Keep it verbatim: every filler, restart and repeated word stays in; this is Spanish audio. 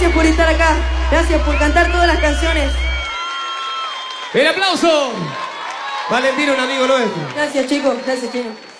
Gracias por estar acá. Gracias por cantar todas las canciones. ¡El aplauso! Valentín, un amigo nuestro. Gracias, chicos. Gracias, chicos.